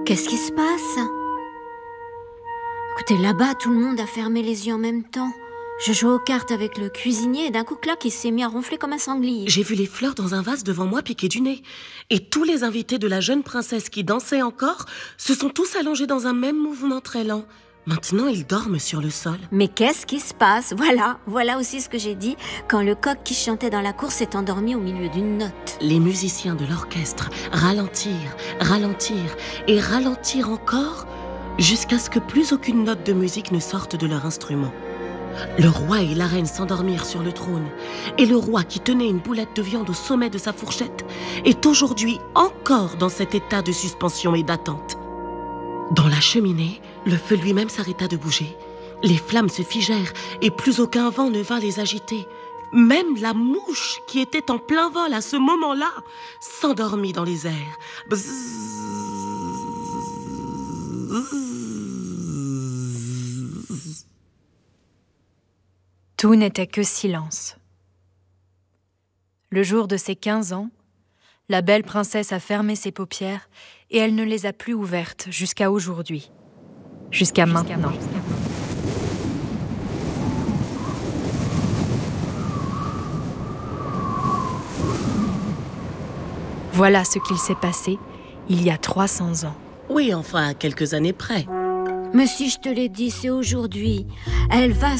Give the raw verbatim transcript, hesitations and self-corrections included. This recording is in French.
Qu'est-ce qui se passe? Écoutez, là-bas, tout le monde a fermé les yeux en même temps. Je jouais aux cartes avec le cuisinier et d'un coup, clac, il s'est mis à ronfler comme un sanglier. J'ai vu les fleurs dans un vase devant moi piquer du nez. Et tous les invités de la jeune princesse qui dansait encore se sont tous allongés dans un même mouvement très lent. Maintenant, ils dorment sur le sol. Mais qu'est-ce qui se passe? Voilà, voilà aussi ce que j'ai dit quand le coq qui chantait dans la cour s'est endormi au milieu d'une note. Les musiciens de l'orchestre ralentirent, ralentirent et ralentirent encore jusqu'à ce que plus aucune note de musique ne sorte de leur instrument. Le roi et la reine s'endormirent sur le trône, et le roi qui tenait une boulette de viande au sommet de sa fourchette est aujourd'hui encore dans cet état de suspension et d'attente. Dans la cheminée, le feu lui-même s'arrêta de bouger. Les flammes se figèrent et plus aucun vent ne vint les agiter. Même la mouche qui était en plein vol à ce moment-là s'endormit dans les airs. Bzzz. Tout n'était que silence. Le jour de ses quinze ans, la belle princesse a fermé ses paupières et elle ne les a plus ouvertes jusqu'à aujourd'hui. Jusqu'à maintenant. Voilà ce qu'il s'est passé il y a trois cents ans. Oui, enfin, à quelques années près. Mais si je te l'ai dit, c'est aujourd'hui. Elle va